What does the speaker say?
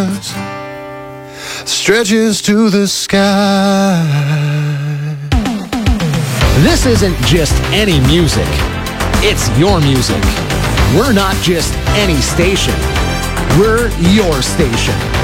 stretches to the sky. This isn't just any music. It's your music. We're not just any station. We're your station.